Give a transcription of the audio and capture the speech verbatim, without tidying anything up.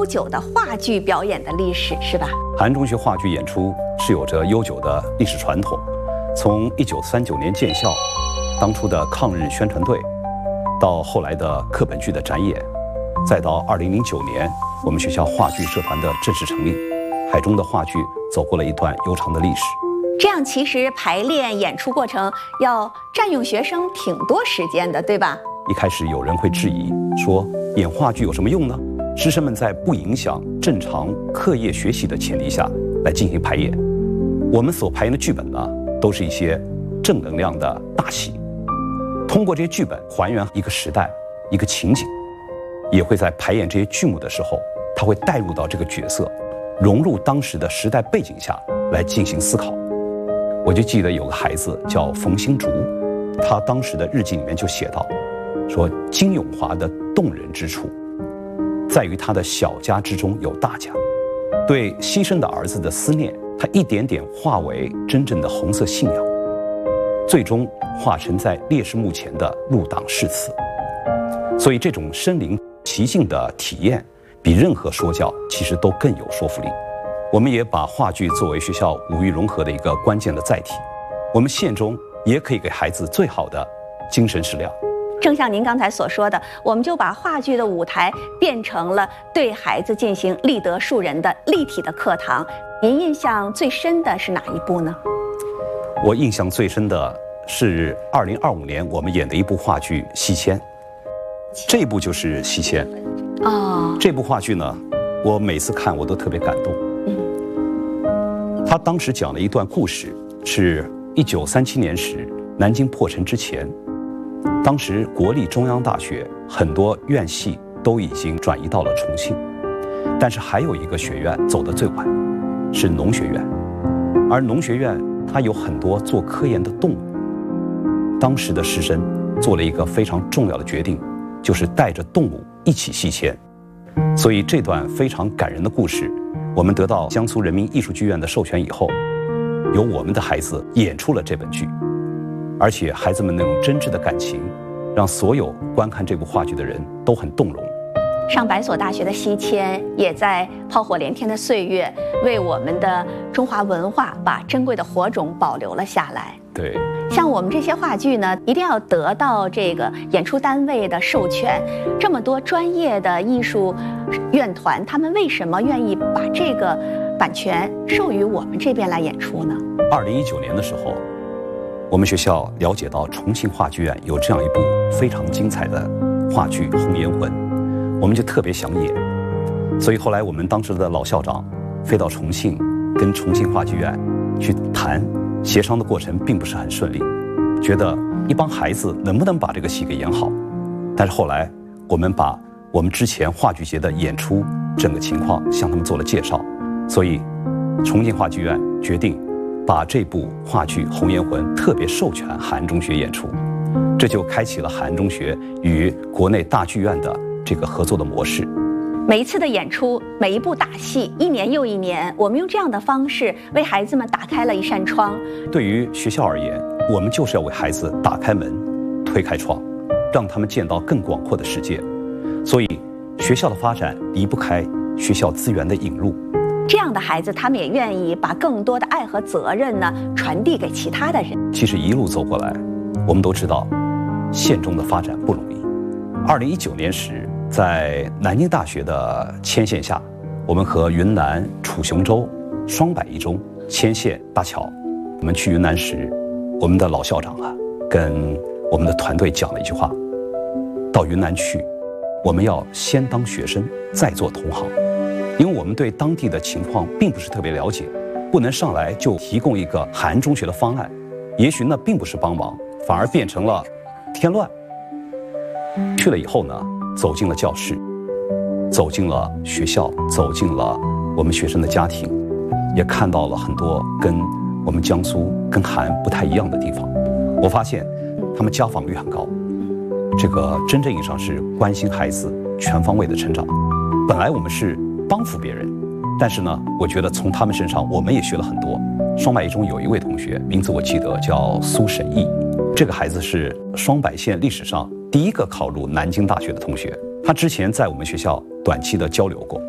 久的话剧表演的历史，是吧？ 韩中学话剧演出是有着悠久的历史传统，从一九三九年建校，当初的抗日宣传队，到后来的课本剧的展演，再到二零零九年我们学校话剧社团的正式成立，海中的话剧走过了一段悠长的历史。 这样其实排练演出过程要占用学生挺多时间的，对吧？ 一开始有人会质疑说，演话剧有什么用呢？师生们在不影响正常课业学习的前提下来进行排演。我们所排演的剧本呢，都是一些正能量的大戏，通过这些剧本还原一个时代、一个情景，也会在排演这些剧目的时候，他会带入到这个角色，融入当时的时代背景下来进行思考。我就记得有个孩子叫冯新竹，他当时的日记里面就写道，说金永华的动人之处在于他的小家之中有大家，对牺牲的儿子的思念，他一点点化为真正的红色信仰，最终化成在烈士墓前的入党誓词。所以这种身临其境的体验，比任何说教其实都更有说服力。我们也把话剧作为学校五育融合的一个关键的载体，我们县中也可以给孩子最好的精神食粮。 正像您刚才所说的，我们就把话剧的舞台变成了对孩子进行立德树人的立体的课堂。您印象最深的是哪一部呢？ 我印象最深的是二零二五年我们演的一部话剧《西迁》，这一部就是《西迁》。哦，这部话剧呢，我每次看我都特别感动。嗯，他当时讲了一段故事，是一九三七年时南京破城之前。当时国立中央大学很多院系都已经转移到了重庆，但是还有一个学院走得最晚，是农学院。而农学院它有很多做科研的动物，当时的师生做了一个非常重要的决定，就是带着动物一起西迁。所以这段非常感人的故事，我们得到江苏人民艺术剧院的授权以后，由我们的孩子演出了这本剧。而且孩子们那种真挚的感情，让所有观看这部话剧的人都很动容。 上百所大学的西迁，也在炮火连天的岁月，为我们的中华文化把珍贵的火种保留了下来。 对， 像我们这些话剧呢，一定要得到这个演出单位的授权。这么多专业的艺术院团，他们为什么愿意把这个版权授予我们这边来演出呢？ 二零一九年的时候，我们学校了解到重庆话剧院有这样一部非常精彩的话剧《红颜魂》，我们就特别想演。所以后来我们当时的老校长飞到重庆，跟重庆话剧院去谈，协商的过程并不是很顺利，觉得一帮孩子能不能把这个戏给演好。但是后来我们把我们之前话剧节的演出整个情况向他们做了介绍，所以重庆话剧院决定把这部话剧《红颜魂》特别授权韩中学演出，这就开启了韩中学与国内大剧院的这个合作的模式。 每一次的演出，每一部大戏，一年又一年，我们用这样的方式为孩子们打开了一扇窗。 对于学校而言，我们就是要为孩子打开门，推开窗，让他们见到更广阔的世界。所以，学校的发展离不开学校资源的引入。 这样的孩子，他们也愿意把更多的爱和责任呢传递给其他的人。 其实一路走过来，我们都知道，县中的发展不容易。二零一九年时，在南京大学的牵线下，我们和云南楚雄州双柏一中牵线搭桥。我们去云南时，我们的老校长啊，跟我们的团队讲了一句话：到云南去，我们要先当学生，再做同行。因为我们对当地的情况并不是特别了解，不能上来就提供一个韩中学的方案，也许那并不是帮忙，反而变成了添乱。去了以后呢，走进了教室，走进了学校，走进了我们学生的家庭，也看到了很多跟我们江苏跟韩不太一样的地方。我发现他们家访率很高，这个真正意义上是关心孩子全方位的成长。本来我们是帮扶别人，但是呢，我觉得从他们身上我们也学了很多。双柏一中有一位同学，名字我记得叫苏沈毅，这个孩子是双柏县历史上第一个考入南京大学的同学。他之前在我们学校短期的交流过，